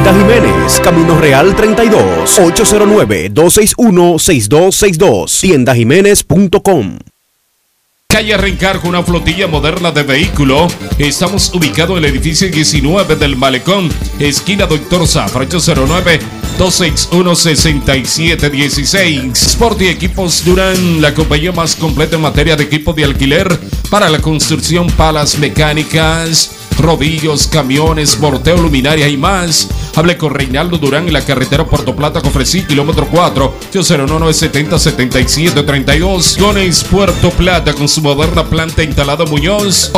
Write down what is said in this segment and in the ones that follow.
Tienda Jiménez, Camino Real 32, 809-261-6262, tiendajiménez.com. Calle Rencar, con una flotilla moderna de vehículos. Estamos ubicados en el edificio 19 del Malecón, esquina Doctor Zafra, 809-261-6716. Sport y Equipos Durán, la compañía más completa en materia de equipo de alquiler para la construcción, palas mecánicas, rodillos, camiones, morteo, luminaria y más. Hable con Reinaldo Durán en la carretera Puerto Plata, Cofresí, kilómetro 4, 809-970-7732. Gones Puerto Plata, con su moderna planta instalada Muñoz,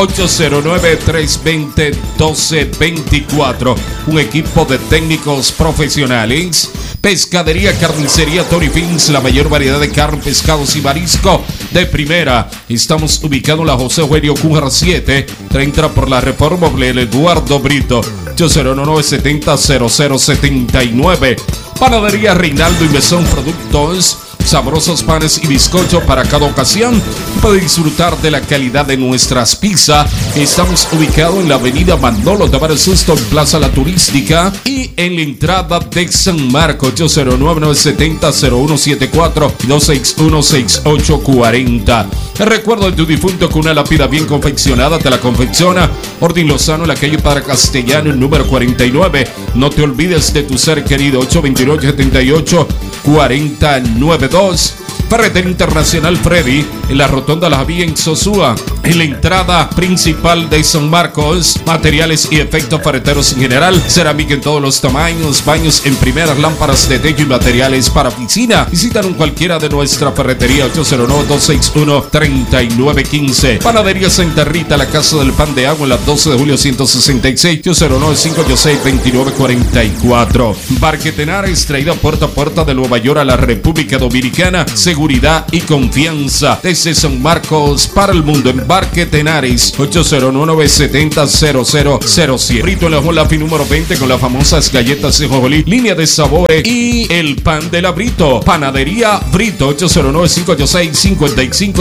809-320-1224. Un equipo de técnicos profesionales. Pescadería, carnicería Tony Fins, la mayor variedad de carne, pescados y marisco de primera. Estamos ubicados en la José Eugenio Cújar 7, 30 por la Reforma del Eduardo Brito, 809-70-0079. Panadería Reinaldo y Mesón Productos, sabrosos panes y bizcocho para cada ocasión. Puede disfrutar de la calidad de nuestras pizzas. Estamos ubicados en la avenida Manolo Tavares Susto, en Plaza La Turística, y en la entrada de San Marcos, 809-970-0174 y 261-6840. El recuerdo de tu difunto con una lápida bien confeccionada te la confecciona Ordin Lozano en la calle Padre Castellano, el número 49. No te olvides de tu ser querido, 829-78-4092. Ferretería Internacional Freddy, en la Rotonda La Vía en Sosúa, en la entrada principal de San Marcos. Materiales y efectos ferreteros en general, cerámica en todos los tamaños, baños en primeras, lámparas de techo y materiales para piscina. Visítanos cualquiera de nuestra ferretería, 809-261-3915. Panadería Santa Rita, la casa del pan de agua, en la 12 de julio 166, 809-586-2944. Barquetenares, traída puerta a puerta de Nueva York a la República Dominicana. Seguridad y confianza desde San Marcos para el mundo. En Barquetenares, 809-70-0007. Brito en la Jolafi número 20, con las famosas galletas de Jojolí, línea de sabores y el pan de la Brito. Panadería Brito, 809-586-55